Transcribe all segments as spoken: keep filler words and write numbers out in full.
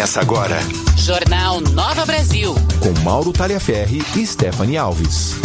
Começa agora. Jornal Nova Brasil. Com Mauro Taliaferri e Stephanie Alves.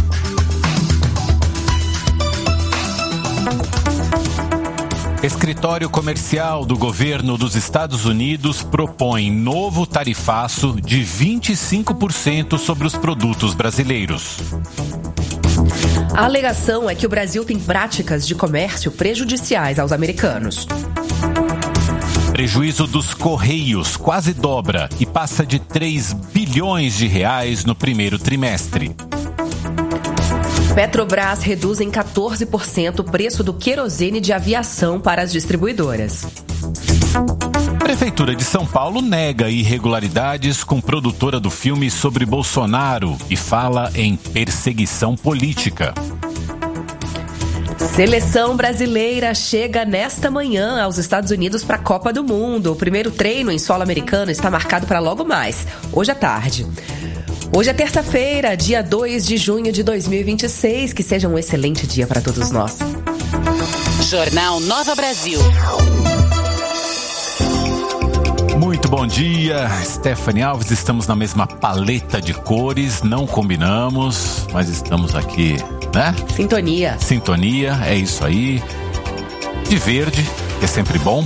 Escritório Comercial do Governo dos Estados Unidos propõe novo tarifaço de vinte e cinco por cento sobre os produtos brasileiros. A alegação é que o Brasil tem práticas de comércio prejudiciais aos americanos. Prejuízo dos Correios quase dobra e passa de três bilhões de reais no primeiro trimestre. Petrobras reduz em quatorze por cento o preço do querosene de aviação para as distribuidoras. Prefeitura de São Paulo nega irregularidades com produtora do filme sobre Bolsonaro e fala em perseguição política. Seleção brasileira chega nesta manhã aos Estados Unidos para a Copa do Mundo. O primeiro treino em solo americano está marcado para logo mais, hoje à tarde. Hoje é terça-feira, dia dois de junho de dois mil e vinte e seis. Que seja um excelente dia para todos nós. Jornal Nova Brasil. Muito bom dia, Stephanie Alves. Estamos na mesma paleta de cores, não combinamos, mas estamos aqui, né? Sintonia. Sintonia, é isso aí. De verde, que é sempre bom.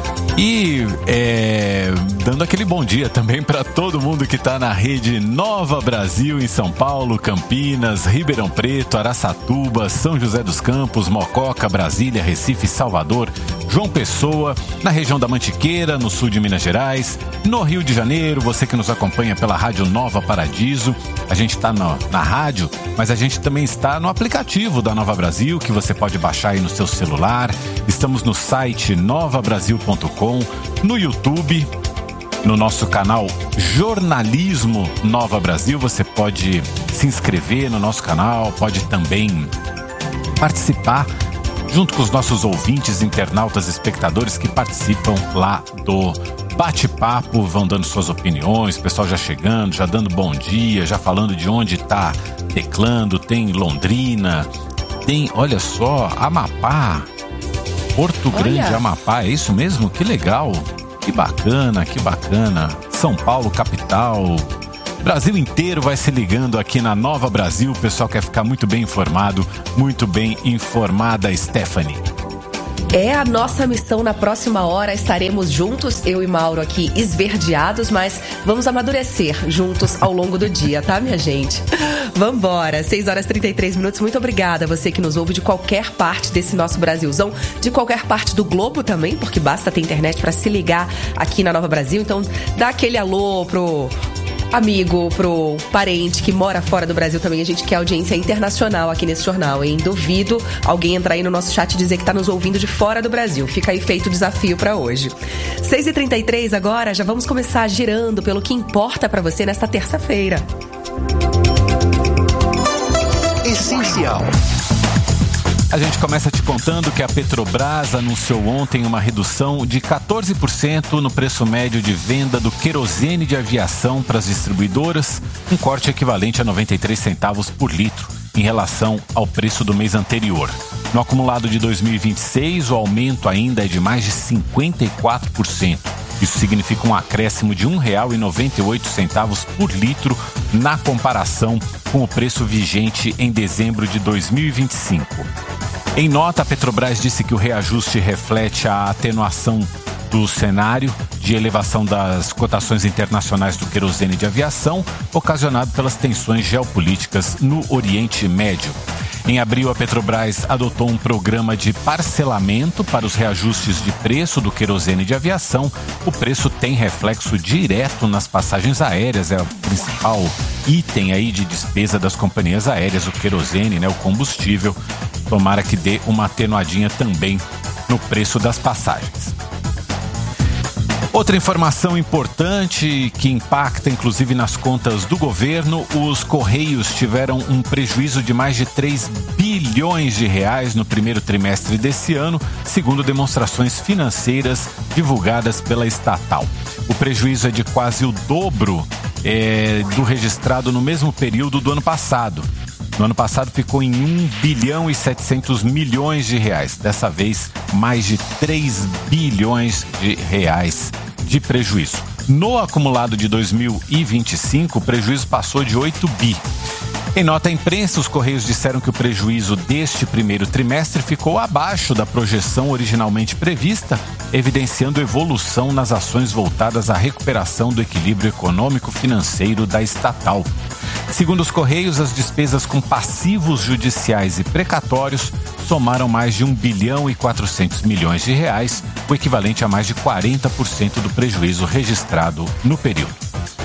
E é, dando aquele bom dia também para todo mundo que está na rede Nova Brasil em São Paulo, Campinas, Ribeirão Preto, Araçatuba, São José dos Campos, Mococa, Brasília, Recife, Salvador, João Pessoa, na região da Mantiqueira, no sul de Minas Gerais, no Rio de Janeiro, você que nos acompanha pela Rádio Nova Paradiso. A gente está na rádio, mas a gente também está no aplicativo da Nova Brasil, que você pode baixar aí no seu celular. Estamos no site nova brasil ponto com, no YouTube, no nosso canal Jornalismo Nova Brasil. Você pode se inscrever no nosso canal, pode também participar junto com os nossos ouvintes, internautas, espectadores que participam lá do bate-papo, vão dando suas opiniões, o pessoal já chegando, já dando bom dia, já falando de onde está teclando. Tem Londrina, tem, olha só, Amapá, Porto Grande, olha. Amapá, é isso mesmo? Que legal, que bacana, que bacana. São Paulo, capital. Brasil inteiro vai se ligando aqui na Nova Brasil. O pessoal quer ficar muito bem informado, muito bem informada, Stephanie. É a nossa missão. Na próxima hora estaremos juntos, eu e Mauro aqui esverdeados, mas vamos amadurecer juntos ao longo do dia, tá, minha gente? Vambora, seis horas e trinta e três minutos. Muito obrigada a você que nos ouve de qualquer parte desse nosso Brasilzão, de qualquer parte do globo também, porque basta ter internet para se ligar aqui na Nova Brasil. Então dá aquele alô pro amigo, pro parente que mora fora do Brasil também. A gente quer audiência internacional aqui nesse jornal, hein? Duvido alguém entrar aí no nosso chat e dizer que tá nos ouvindo de fora do Brasil. Fica aí feito o desafio pra hoje. seis e trinta e três agora, já vamos começar girando pelo que importa pra você nesta terça-feira. Essencial. A gente começa te contando que a Petrobras anunciou ontem uma redução de quatorze por cento no preço médio de venda do querosene de aviação para as distribuidoras, um corte equivalente a noventa e três centavos por litro em relação ao preço do mês anterior. No acumulado de dois mil e vinte e seis, o aumento ainda é de mais de cinquenta e quatro por cento. Isso significa um acréscimo de um real e noventa e oito centavos por litro na comparação com o preço vigente em dezembro de dois mil e vinte e cinco. Em nota, a Petrobras disse que o reajuste reflete a atenuação do cenário de elevação das cotações internacionais do querosene de aviação, ocasionado pelas tensões geopolíticas no Oriente Médio. Em abril, a Petrobras adotou um programa de parcelamento para os reajustes de preço do querosene de aviação. O preço tem reflexo direto nas passagens aéreas, é o principal item aí de despesa das companhias aéreas, o querosene, né, o combustível. Tomara que dê uma atenuadinha também no preço das passagens. Outra informação importante que impacta inclusive nas contas do governo: os Correios tiveram um prejuízo de mais de três bilhões de reais no primeiro trimestre desse ano, segundo demonstrações financeiras divulgadas pela estatal. O prejuízo é de quase o dobro é, do registrado no mesmo período do ano passado. No ano passado ficou em um bilhão e setecentos milhões de reais. Dessa vez, mais de três bilhões de reais de prejuízo. No acumulado de dois mil e vinte e cinco, o prejuízo passou de oito bi. Em nota à imprensa, os Correios disseram que o prejuízo deste primeiro trimestre ficou abaixo da projeção originalmente prevista, evidenciando evolução nas ações voltadas à recuperação do equilíbrio econômico-financeiro da estatal. Segundo os Correios, as despesas com passivos judiciais e precatórios somaram mais de um bilhão e quatrocentos milhões de reais, o equivalente a mais de quarenta por cento do prejuízo registrado no período.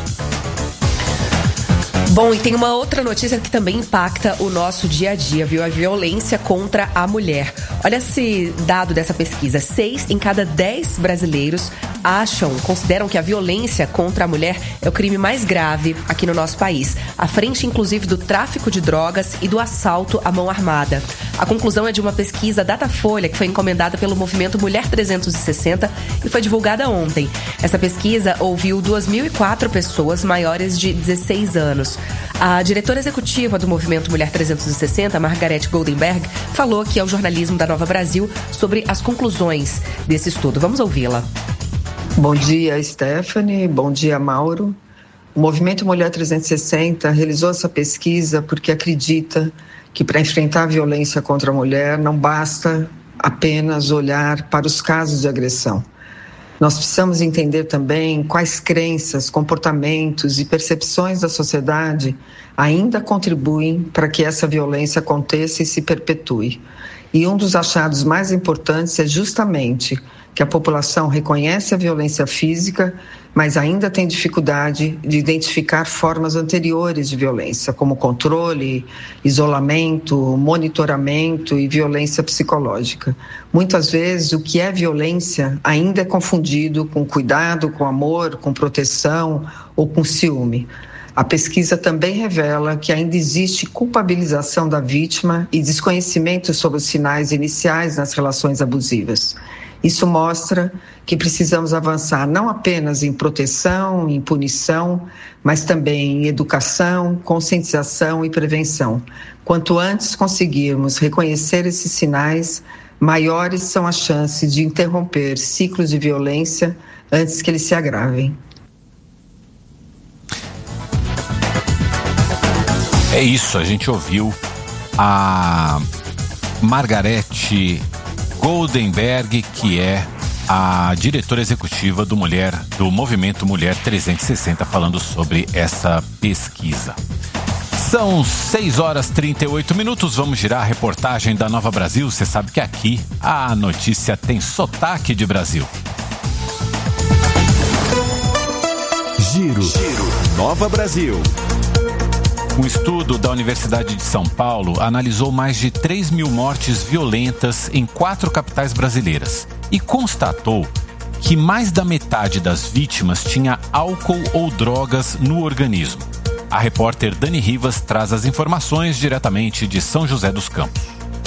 Bom, e tem uma outra notícia que também impacta o nosso dia a dia, viu? A violência contra a mulher. Olha esse dado dessa pesquisa. Seis em cada dez brasileiros acham, consideram que a violência contra a mulher é o crime mais grave aqui no nosso país. À frente, inclusive, do tráfico de drogas e do assalto à mão armada. A conclusão é de uma pesquisa Datafolha que foi encomendada pelo movimento Mulher trezentos e sessenta e foi divulgada ontem. Essa pesquisa ouviu duas mil e quatro pessoas maiores de dezesseis anos. A diretora executiva do movimento Mulher trezentos e sessenta, Margarete Goldenberg, falou aqui ao jornalismo da Nova Brasil sobre as conclusões desse estudo. Vamos ouvi-la. Bom dia, Stephanie. Bom dia, Mauro. O movimento Mulher trezentos e sessenta realizou essa pesquisa porque acredita que para enfrentar a violência contra a mulher não basta apenas olhar para os casos de agressão. Nós precisamos entender também quais crenças, comportamentos e percepções da sociedade ainda contribuem para que essa violência aconteça e se perpetue. E um dos achados mais importantes é justamente que a população reconhece a violência física, mas ainda tem dificuldade de identificar formas anteriores de violência, como controle, isolamento, monitoramento e violência psicológica. Muitas vezes o que é violência ainda é confundido com cuidado, com amor, com proteção ou com ciúme. A pesquisa também revela que ainda existe culpabilização da vítima e desconhecimento sobre os sinais iniciais nas relações abusivas. Isso mostra que precisamos avançar não apenas em proteção, em punição, mas também em educação, conscientização e prevenção. Quanto antes conseguirmos reconhecer esses sinais, maiores são as chances de interromper ciclos de violência antes que eles se agravem. É isso, a gente ouviu a Margarete Goldenberg, que é a diretora executiva do, Mulher, do Movimento Mulher trezentos e sessenta, falando sobre essa pesquisa. São seis horas e trinta e oito minutos, vamos girar a reportagem da Nova Brasil. Você sabe que aqui a notícia tem sotaque de Brasil. Giro, Giro. Nova Brasil. Um estudo da Universidade de São Paulo analisou mais de três mil mortes violentas em quatro capitais brasileiras e constatou que mais da metade das vítimas tinha álcool ou drogas no organismo. A repórter Dani Rivas traz as informações diretamente de São José dos Campos.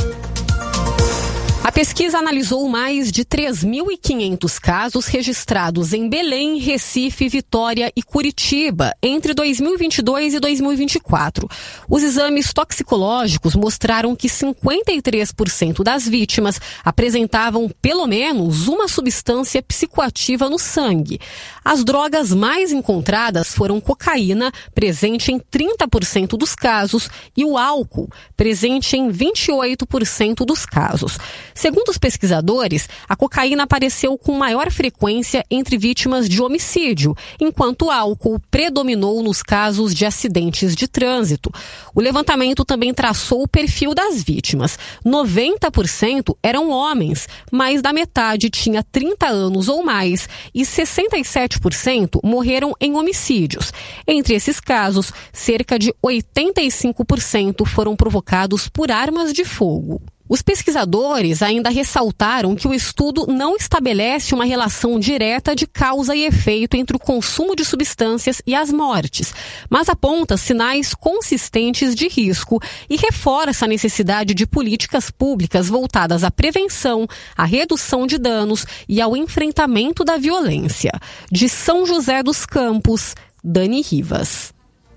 A pesquisa analisou mais de três mil e quinhentos casos registrados em Belém, Recife, Vitória e Curitiba entre dois mil e vinte e dois e dois mil e vinte e quatro. Os exames toxicológicos mostraram que cinquenta e três por cento das vítimas apresentavam pelo menos uma substância psicoativa no sangue. As drogas mais encontradas foram cocaína, presente em trinta por cento dos casos, e o álcool, presente em vinte e oito por cento dos casos. Segundo os pesquisadores, a cocaína apareceu com maior frequência entre vítimas de homicídio, enquanto o álcool predominou nos casos de acidentes de trânsito. O levantamento também traçou o perfil das vítimas. noventa por cento eram homens, mais da metade tinha trinta anos ou mais, e sessenta e sete por cento morreram em homicídios. Entre esses casos, cerca de oitenta e cinco por cento foram provocados por armas de fogo. Os pesquisadores ainda ressaltaram que o estudo não estabelece uma relação direta de causa e efeito entre o consumo de substâncias e as mortes, mas aponta sinais consistentes de risco e reforça a necessidade de políticas públicas voltadas à prevenção, à redução de danos e ao enfrentamento da violência. De São José dos Campos, Dani Rivas.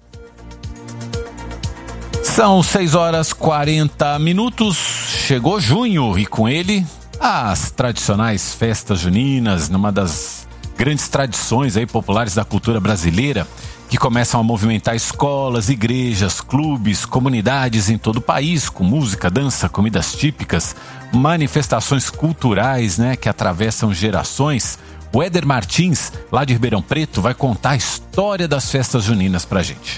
São seis horas e quarenta minutos, chegou junho e com ele as tradicionais festas juninas numa das grandes tradições aí populares da cultura brasileira que começam a movimentar escolas, igrejas, clubes, comunidades em todo o país, com música, dança, comidas típicas, manifestações culturais, né, que atravessam gerações. O Éder Martins, lá de Ribeirão Preto, vai contar a história das festas juninas pra gente.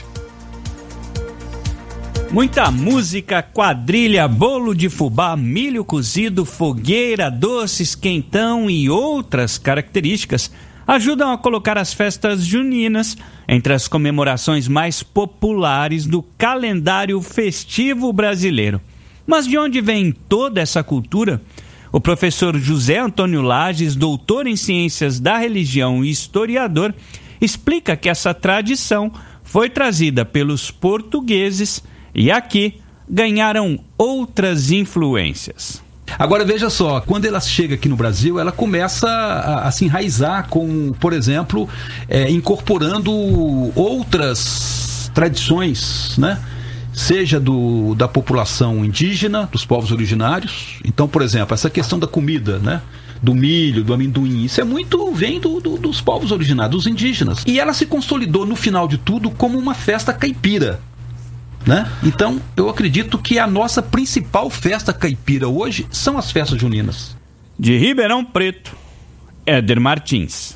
Muita música, quadrilha, bolo de fubá, milho cozido, fogueira, doces, quentão e outras características ajudam a colocar as festas juninas entre as comemorações mais populares do calendário festivo brasileiro. Mas de onde vem toda essa cultura? O professor José Antônio Lages, doutor em Ciências da Religião e historiador, explica que essa tradição foi trazida pelos portugueses e aqui ganharam outras influências. Agora veja só, quando ela chega aqui no Brasil, ela começa a, a se enraizar com, por exemplo, é, incorporando outras tradições, né? Seja do, da população indígena, dos povos originários. Então, por exemplo, essa questão da comida, né? Do milho, do amendoim, isso é muito, vem do, do, dos povos originários, dos indígenas. E ela se consolidou, no final de tudo, como uma festa caipira. Né? Então, eu acredito que a nossa principal festa caipira hoje são as festas juninas. De Ribeirão Preto, Éder Martins.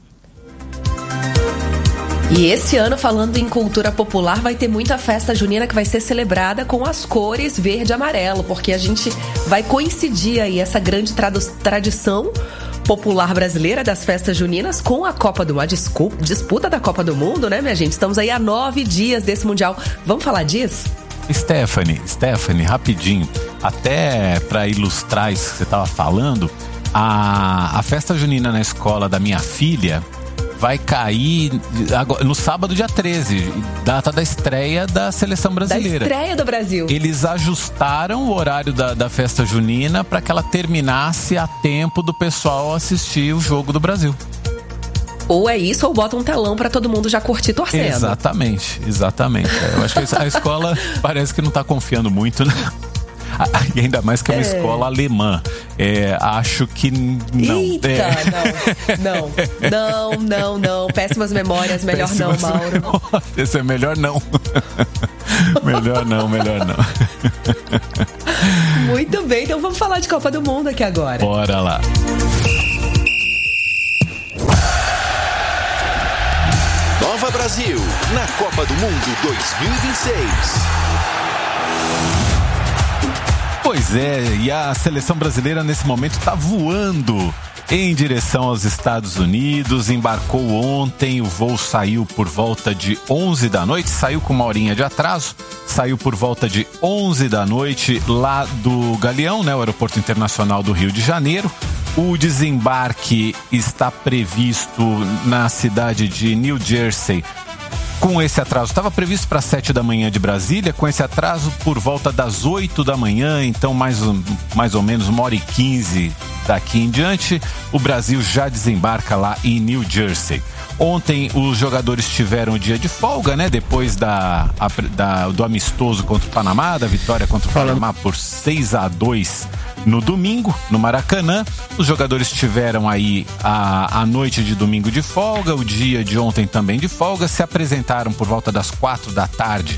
E esse ano, falando em cultura popular, vai ter muita festa junina que vai ser celebrada com as cores verde e amarelo, porque a gente vai coincidir aí essa grande tradu- tradição popular brasileira das festas juninas com a Copa do Mundo, a disputa da Copa do Mundo, né, minha gente? Estamos aí há nove dias desse Mundial. Vamos falar disso? Stephanie, Stephanie, rapidinho, até para ilustrar isso que você estava falando, a, a festa junina na escola da minha filha vai cair no sábado, dia treze, data da estreia da seleção brasileira. Da estreia do Brasil. Eles ajustaram o horário da, da festa junina para que ela terminasse a tempo do pessoal assistir o jogo do Brasil. Ou é isso, ou bota um telão para todo mundo já curtir torcendo. Exatamente, exatamente. Eu acho que a escola parece que não está confiando muito, né? E ainda mais que é uma é. escola alemã. É, acho que não. Eita, é. não. Não, não, não, não. Péssimas memórias, melhor Péssimas não, Mauro. Memórias. Esse é melhor não. Melhor não, melhor não. Muito bem, então vamos falar de Copa do Mundo aqui agora. Bora lá. Nova Brasil, na Copa do Mundo dois mil e vinte e seis. Pois é, e a seleção brasileira nesse momento está voando em direção aos Estados Unidos. Embarcou ontem, o voo saiu por volta de onze da noite, saiu com uma horinha de atraso, saiu por volta de onze da noite lá do Galeão, né, o Aeroporto Internacional do Rio de Janeiro. O desembarque está previsto na cidade de New Jersey. Com esse atraso, estava previsto para sete da manhã de Brasília, com esse atraso por volta das oito da manhã, então mais, mais ou menos uma hora e quinze daqui em diante, o Brasil já desembarca lá em New Jersey. Ontem os jogadores tiveram o dia de folga, né? Depois da, a, da, do amistoso contra o Panamá, da vitória contra o Panamá por seis a dois no domingo, no Maracanã. Os jogadores tiveram aí a, a noite de domingo de folga, o dia de ontem também de folga, se apresentaram por volta das quatro da tarde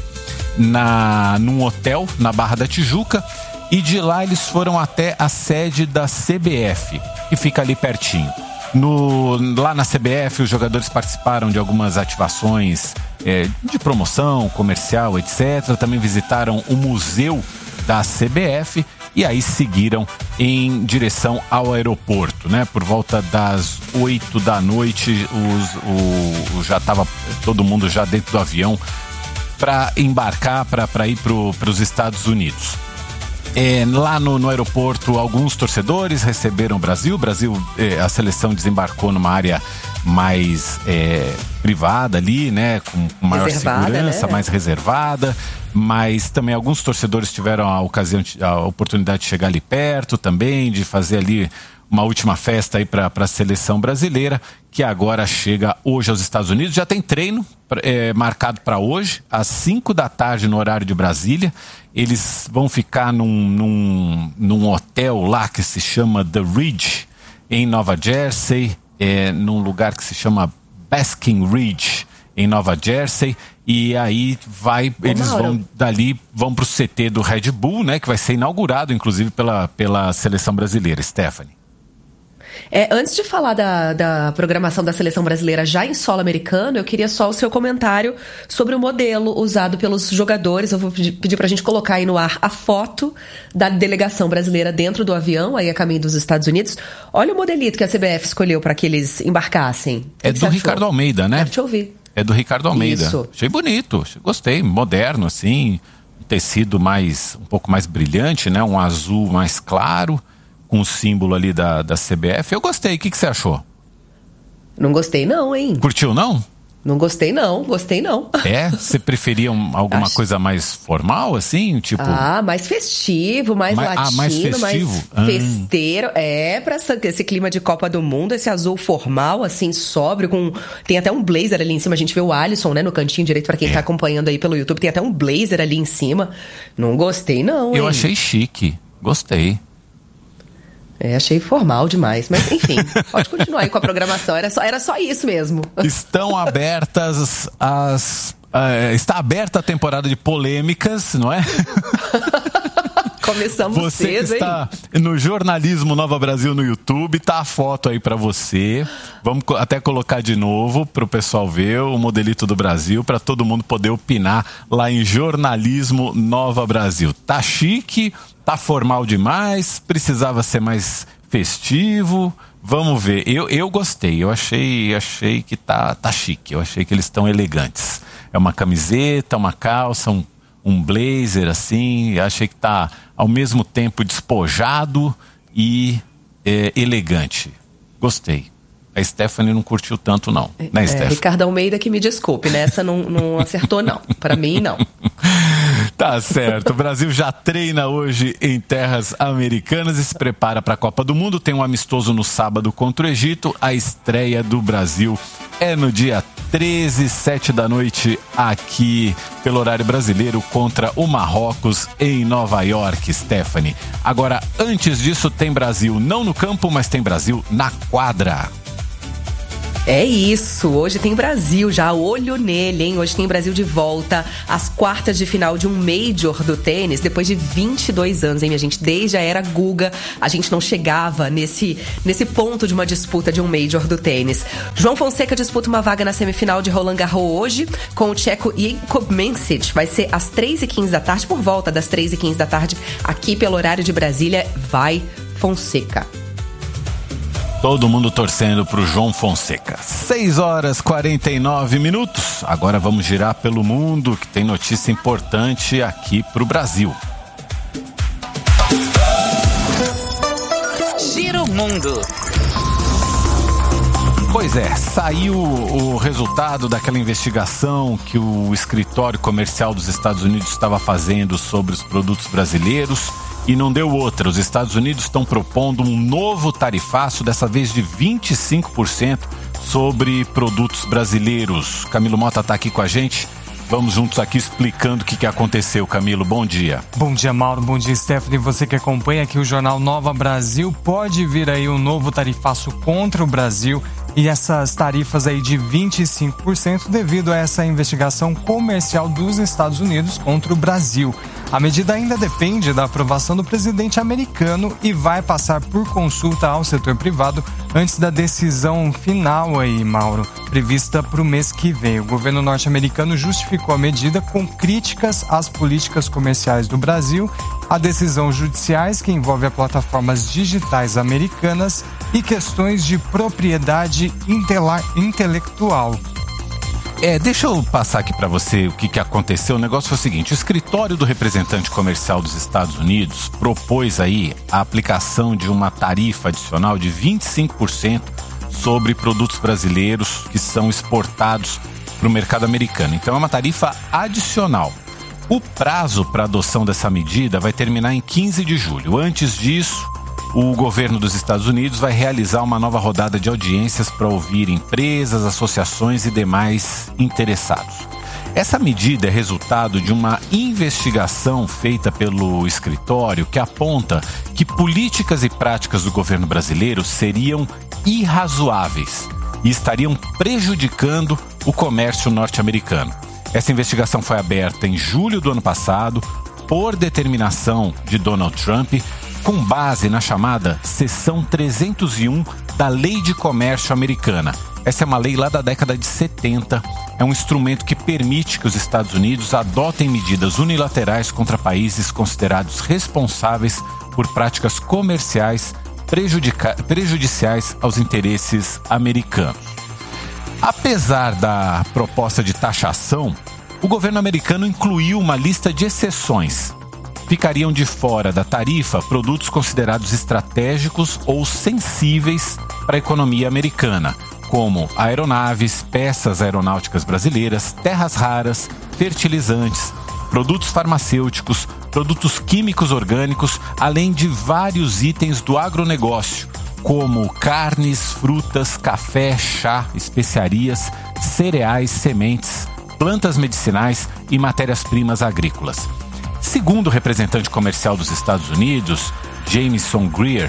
na, num hotel na Barra da Tijuca e de lá eles foram até a sede da C B F, que fica ali pertinho. No, lá na C B F, os jogadores participaram de algumas ativações é, de promoção, comercial, etcétera. Também visitaram o museu da C B F e aí seguiram em direção ao aeroporto, né? Por volta das oito da noite, os, o, já estava todo mundo já dentro do avião para embarcar, para ir para os Estados Unidos. É, lá no, no aeroporto, alguns torcedores receberam o Brasil. O Brasil, é, a seleção desembarcou numa área mais é, privada ali, né? Com, com maior reservada, segurança, né? Mais reservada. Mas também alguns torcedores tiveram a ocasião, a oportunidade de chegar ali perto também, de fazer ali uma última festa aí para a seleção brasileira, que agora chega hoje aos Estados Unidos. Já tem treino é, marcado para hoje, às cinco da tarde no horário de Brasília. Eles vão ficar num, num, num hotel lá que se chama The Ridge, em Nova Jersey. é, num lugar que se chama Basking Ridge, em Nova Jersey, e aí vai, Ô, eles Mauro. vão dali, vão pro C T do Red Bull, né, que vai ser inaugurado, inclusive, pela, pela seleção brasileira. Stephanie. É, antes de falar da, da programação da seleção brasileira já em solo americano, eu queria só o seu comentário sobre o modelo usado pelos jogadores. Eu vou pedir, pedir pra gente colocar aí no ar a foto da delegação brasileira dentro do avião, aí a caminho dos Estados Unidos. Olha o modelito que a C B F escolheu para que eles embarcassem. É do Ricardo Almeida, né? Quero te ouvir. É do Ricardo Almeida. Isso. Achei bonito, gostei, moderno assim, um tecido mais, um pouco mais brilhante, né? Um azul mais claro, com o símbolo ali da, da C B F. Eu gostei, o que, que você achou? Não gostei não, hein? Curtiu não? Não gostei não, gostei não. É? Você preferia um, alguma Acho... coisa mais formal, assim? Tipo... Ah, mais festivo, mais mais, latino, ah, mais, festivo? mais festeiro. Ah. É, pra essa, esse clima de Copa do Mundo, esse azul formal, assim, sóbrio, com... Tem até um blazer ali em cima, a gente vê o Alisson, né, no cantinho direito, pra quem é. tá acompanhando aí pelo YouTube, tem até um blazer ali em cima. Não gostei não, hein? Eu achei chique, gostei. É, achei formal demais, mas enfim, pode continuar aí com a programação, era só, era só isso mesmo. Estão abertas as... Uh, está aberta a temporada de polêmicas, não é? Começamos você cedo, que está hein? No Jornalismo Nova Brasil no YouTube, tá a foto aí pra você. Vamos até colocar de novo pro pessoal ver o modelito do Brasil, pra todo mundo poder opinar lá em Jornalismo Nova Brasil. Tá chique, tá formal demais, precisava ser mais festivo. Vamos ver. Eu, eu gostei, eu achei, achei que tá, tá chique, eu achei que eles estão elegantes. É uma camiseta, uma calça, um um blazer assim, achei que tá ao mesmo tempo despojado e é, elegante. Gostei. A Stephanie não curtiu tanto não, né, é, Stephanie? Ricardo Almeida que me desculpe, né? Essa não, não acertou não, para mim não. Tá certo, o Brasil já treina hoje em terras americanas e se prepara para a Copa do Mundo. Tem um amistoso no sábado contra o Egito. A estreia do Brasil é no dia treze, sete da noite, aqui pelo horário brasileiro, contra o Marrocos em Nova York, Stephanie. Agora, antes disso, tem Brasil não no campo, mas tem Brasil na quadra. É isso, hoje tem Brasil, já olho nele, hein? Hoje tem Brasil de volta às quartas de final de um Major do tênis, depois de vinte e dois anos, hein, minha gente? Desde a era Guga, a gente não chegava nesse, nesse ponto de uma disputa de um Major do tênis. João Fonseca disputa uma vaga na semifinal de Roland Garros hoje, com o tcheco Jakub Mensich. Vai ser às três e quinze da tarde, por volta das três e quinze da tarde, aqui pelo horário de Brasília. Vai Fonseca. Todo mundo torcendo pro João Fonseca. seis horas e quarenta e nove minutos. Agora vamos girar pelo mundo, que tem notícia importante aqui pro Brasil. Giro Mundo. Pois é, saiu o resultado daquela investigação que o escritório comercial dos Estados Unidos estava fazendo sobre os produtos brasileiros. E não deu outra. Os Estados Unidos estão propondo um novo tarifaço, dessa vez de vinte e cinco por cento sobre produtos brasileiros. Camilo Mota está aqui com a gente. Vamos juntos aqui explicando o que, que aconteceu. Camilo, bom dia. Bom dia, Mauro. Bom dia, Stephanie. Você que acompanha aqui o Jornal Nova Brasil, pode vir aí um novo tarifaço contra o Brasil e essas tarifas aí de vinte e cinco por cento devido a essa investigação comercial dos Estados Unidos contra o Brasil. A medida ainda depende da aprovação do presidente americano e vai passar por consulta ao setor privado antes da decisão final aí, Mauro, prevista para o mês que vem. O governo norte-americano justificou a medida com críticas às políticas comerciais do Brasil, a decisões judiciais que envolvem as plataformas digitais americanas e questões de propriedade intela- intelectual. É, deixa eu passar aqui para você o que, que aconteceu. O negócio foi o seguinte: o escritório do representante comercial dos Estados Unidos propôs aí a aplicação de uma tarifa adicional de vinte e cinco por cento sobre produtos brasileiros que são exportados para o mercado americano. Então é uma tarifa adicional. O prazo para adoção dessa medida vai terminar em quinze de julho. Antes disso, o governo dos Estados Unidos vai realizar uma nova rodada de audiências para ouvir empresas, associações e demais interessados. Essa medida é resultado de uma investigação feita pelo escritório que aponta que políticas e práticas do governo brasileiro seriam irrazoáveis e estariam prejudicando o comércio norte-americano. Essa investigação foi aberta em julho do ano passado por determinação de Donald Trump, com base na chamada Seção trezentos e um da Lei de Comércio Americana. Essa é uma lei lá da década de setenta. É um instrumento que permite que os Estados Unidos adotem medidas unilaterais contra países considerados responsáveis por práticas comerciais prejudica- prejudiciais aos interesses americanos. Apesar da proposta de taxação, o governo americano incluiu uma lista de exceções. Ficariam de fora da tarifa produtos considerados estratégicos ou sensíveis para a economia americana, como aeronaves, peças aeronáuticas brasileiras, terras raras, fertilizantes, produtos farmacêuticos, produtos químicos orgânicos, além de vários itens do agronegócio, como carnes, frutas, café, chá, especiarias, cereais, sementes, plantas medicinais e matérias-primas agrícolas. Segundo o representante comercial dos Estados Unidos, Jameson Greer,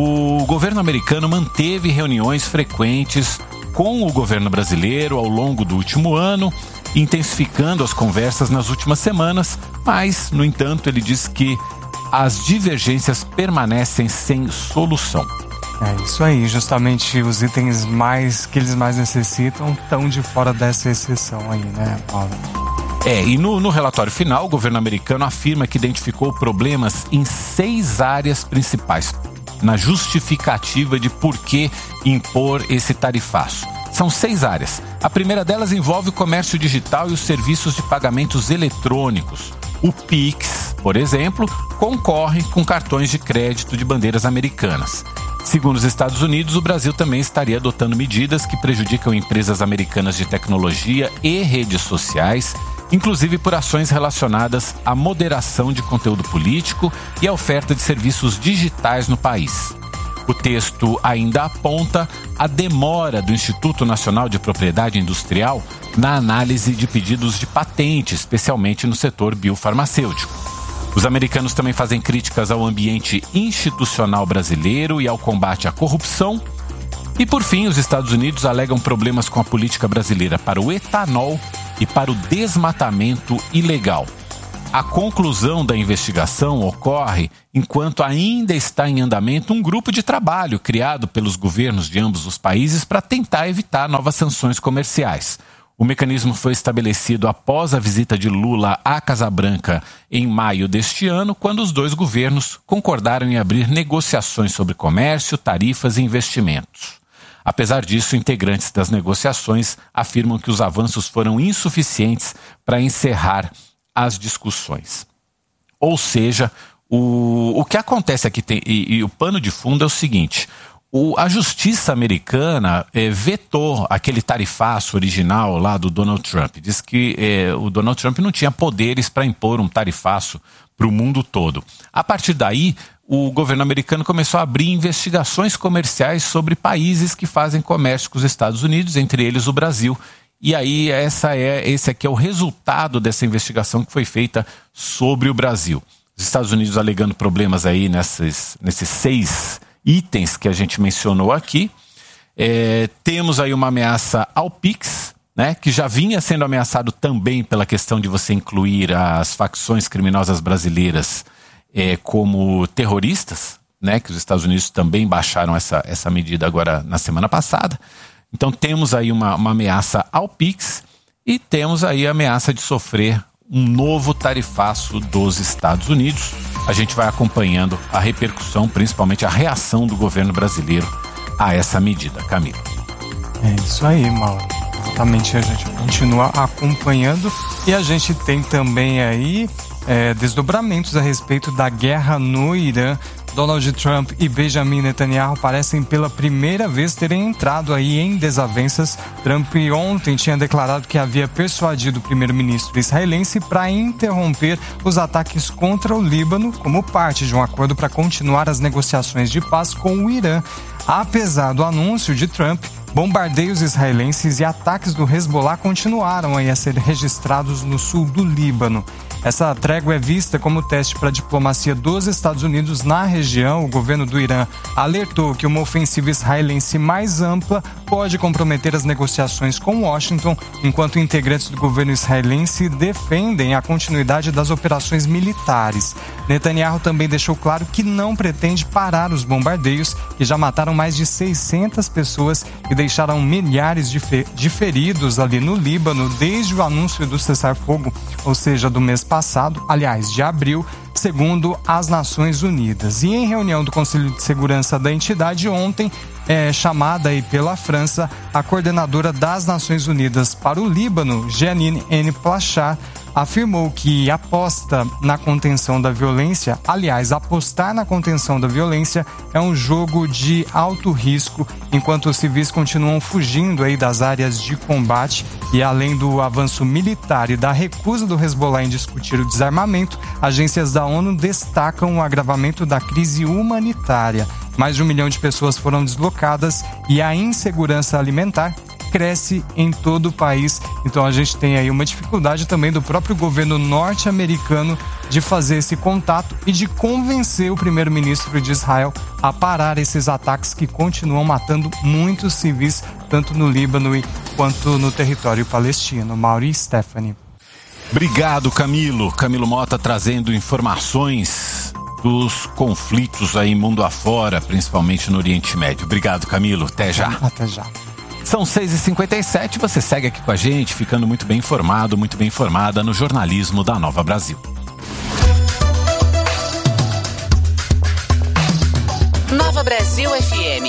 o governo americano manteve reuniões frequentes com o governo brasileiro ao longo do último ano, intensificando as conversas nas últimas semanas, mas, no entanto, ele diz que as divergências permanecem sem solução. É isso aí, justamente os itens mais que eles mais necessitam estão de fora dessa exceção aí, né, Paulo? É, e no, no relatório final, o governo americano afirma que identificou problemas em seis áreas principais, na justificativa de por que impor esse tarifaço. São seis áreas. A primeira delas envolve o comércio digital e os serviços de pagamentos eletrônicos. O Pix, por exemplo, concorre com cartões de crédito de bandeiras americanas. Segundo os Estados Unidos, o Brasil também estaria adotando medidas que prejudicam empresas americanas de tecnologia e redes sociais, inclusive por ações relacionadas à moderação de conteúdo político e à oferta de serviços digitais no país. O texto ainda aponta a demora do Instituto Nacional de Propriedade Industrial na análise de pedidos de patente, especialmente no setor biofarmacêutico. Os americanos também fazem críticas ao ambiente institucional brasileiro e ao combate à corrupção. E, por fim, os Estados Unidos alegam problemas com a política brasileira para o etanol e para o desmatamento ilegal. A conclusão da investigação ocorre enquanto ainda está em andamento um grupo de trabalho criado pelos governos de ambos os países para tentar evitar novas sanções comerciais. O mecanismo foi estabelecido após a visita de Lula à Casa Branca em maio deste ano, quando os dois governos concordaram em abrir negociações sobre comércio, tarifas e investimentos. Apesar disso, integrantes das negociações afirmam que os avanços foram insuficientes para encerrar as discussões. Ou seja, o, o que acontece aqui, tem, e, e o pano de fundo é o seguinte: o, a justiça americana eh, vetou aquele tarifaço original lá do Donald Trump. Diz que eh, o Donald Trump não tinha poderes para impor um tarifaço para o mundo todo. A partir daí, o governo americano começou a abrir investigações comerciais sobre países que fazem comércio com os Estados Unidos, entre eles o Brasil. E aí essa é, esse aqui é o resultado dessa investigação que foi feita sobre o Brasil. Os Estados Unidos alegando problemas aí nessas, nesses seis itens que a gente mencionou aqui. É, temos aí uma ameaça ao Pix, né, que já vinha sendo ameaçado também pela questão de você incluir as facções criminosas brasileiras é, como terroristas, né, que os Estados Unidos também baixaram essa, essa medida agora na semana passada. Então temos aí uma, uma ameaça ao Pix e temos aí a ameaça de sofrer um novo tarifaço dos Estados Unidos. A gente vai acompanhando a repercussão, principalmente a reação do governo brasileiro a essa medida. Camila. É isso aí, Mauro. Exatamente, a gente continua acompanhando e a gente tem também aí é, desdobramentos a respeito da guerra no Irã. Donald Trump e Benjamin Netanyahu parecem pela primeira vez terem entrado aí em desavenças. Trump ontem tinha declarado que havia persuadido o primeiro-ministro israelense para interromper os ataques contra o Líbano como parte de um acordo para continuar as negociações de paz com o Irã. Apesar do anúncio de Trump, Bombardeios israelenses e ataques do Hezbollah continuaram aí a ser registrados no sul do Líbano. Essa trégua é vista como teste para a diplomacia dos Estados Unidos na região. O governo do Irã alertou que uma ofensiva israelense mais ampla pode comprometer as negociações com Washington, enquanto integrantes do governo israelense defendem a continuidade das operações militares. Netanyahu também deixou claro que não pretende parar os bombardeios, que já mataram mais de seiscentas pessoas e deixaram milhares de, fe- de feridos ali no Líbano desde o anúncio do cessar-fogo, ou seja, do mês passado, aliás, de abril, segundo as Nações Unidas. E em reunião do Conselho de Segurança da entidade ontem, é, chamada aí pela França, a coordenadora das Nações Unidas para o Líbano, Jeanine N. Plachard, afirmou que aposta na contenção da violência, aliás, apostar na contenção da violência é um jogo de alto risco, enquanto os civis continuam fugindo aí das áreas de combate. E além do avanço militar e da recusa do Hezbollah em discutir o desarmamento, agências da ONU destacam o agravamento da crise humanitária. Mais de um milhão de pessoas foram deslocadas e a insegurança alimentar cresce em todo o país. Então a gente tem aí uma dificuldade também do próprio governo norte-americano de fazer esse contato e de convencer o primeiro-ministro de Israel a parar esses ataques que continuam matando muitos civis, tanto no Líbano quanto no território palestino. Mauri e Stephanie. Obrigado, Camilo. Camilo Mota trazendo informações dos conflitos aí mundo afora, principalmente no Oriente Médio. Obrigado, Camilo. Até já. Até já. São seis e cinquenta e sete, você segue aqui com a gente, ficando muito bem informado, muito bem informada no jornalismo da Nova Brasil. Nova Brasil F M.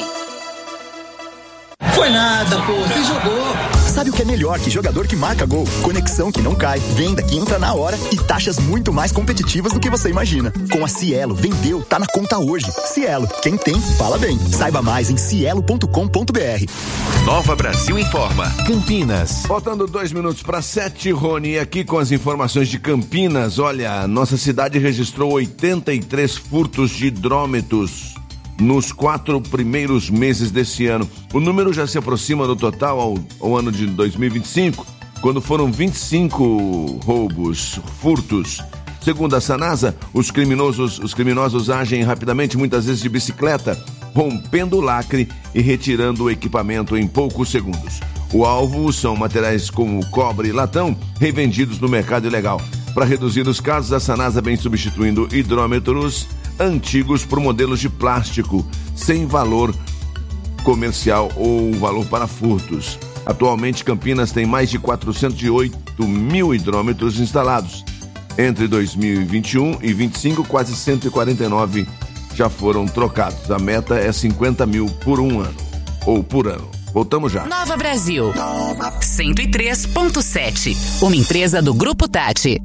Foi nada, pô, você jogou. Sabe o que é melhor que jogador que marca gol? Conexão que não cai, venda que entra na hora e taxas muito mais competitivas do que você imagina. Com a Cielo, vendeu, tá na conta hoje. Cielo, quem tem, fala bem. Saiba mais em cielo ponto com ponto b r. Nova Brasil informa. Campinas. Faltando dois minutos para sete, Rony, aqui com as informações de Campinas. Olha, nossa cidade registrou oitenta e três furtos de hidrômetros nos quatro primeiros meses desse ano. O número já se aproxima do total ao, ao ano de dois mil e vinte e cinco, quando foram vinte e cinco roubos, furtos. Segundo a Sanasa, os criminosos, os criminosos agem rapidamente, muitas vezes de bicicleta, rompendo o lacre e retirando o equipamento em poucos segundos. O alvo são materiais como cobre e latão, revendidos no mercado ilegal. Para reduzir os casos, a Sanasa vem substituindo hidrômetros antigos por modelos de plástico sem valor comercial ou valor para furtos. Atualmente, Campinas tem mais de quatrocentos e oito mil hidrômetros instalados. Entre dois mil e vinte e um e vinte e cinco, quase cento e quarenta e nove já foram trocados. A meta é cinquenta mil por um ano, ou por ano. Voltamos já. Nova Brasil, cento e três ponto sete, uma empresa do Grupo Tati.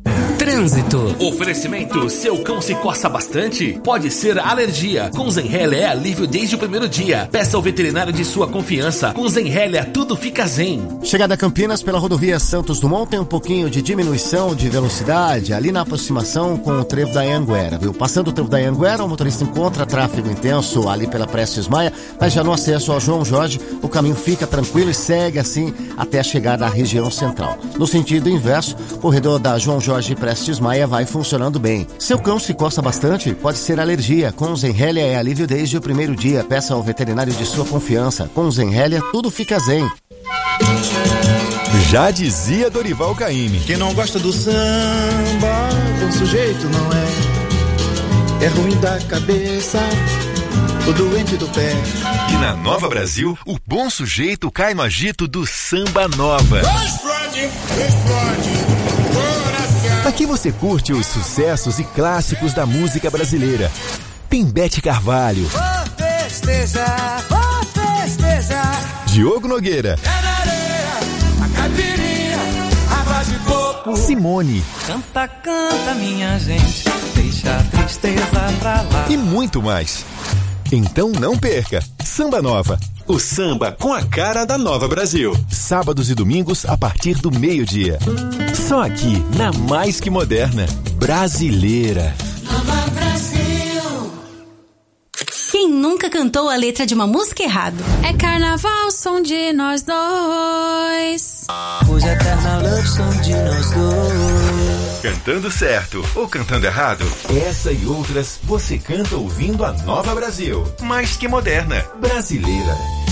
Trânsito. Oferecimento: seu cão se coça bastante? Pode ser alergia. Com Zenrelia é alívio desde o primeiro dia. Peça ao veterinário de sua confiança. Com Zenrelia tudo fica zen. Chegada a Campinas pela rodovia Santos Dumont tem um pouquinho de diminuição de velocidade ali na aproximação com o trevo da Anhanguera, viu? Passando o trevo da Anhanguera, o motorista encontra tráfego intenso ali pela Prestes Maia, mas já no acesso ao João Jorge, o caminho fica tranquilo e segue assim até a chegada à região central. No sentido inverso, o corredor da João Jorge Prestes Maia vai funcionando bem. Seu cão se coça bastante? Pode ser alergia. Com Zenrelia é alívio desde o primeiro dia. Peça ao veterinário de sua confiança. Com Zenrelia tudo fica zen. Já dizia Dorival Caymmi: quem não gosta do samba, bom sujeito não é. É ruim da cabeça, o doente do pé. E na Nova Brasil, o bom sujeito cai no agito do Samba Nova. Explode, explode. Aqui você curte os sucessos e clássicos da música brasileira. Tem Bete Carvalho, vou festejar, vou festejar. Diogo Nogueira, É na areia, a caipirinha, água de coco. Simone, canta, canta minha gente, deixa a tristeza pra lá. E muito mais. Então não perca, Samba Nova, o samba com a cara da Nova Brasil. Sábados e domingos a partir do meio-dia. Só aqui, na Mais Que Moderna, Brasileira. Nova Brasil. Quem nunca cantou a letra de uma música errado? É carnaval, som de nós dois. Hoje é carnaval, love song de nós dois. Cantando certo ou cantando errado? Essa e outras você canta ouvindo a Nova Brasil. Mais que moderna, brasileira.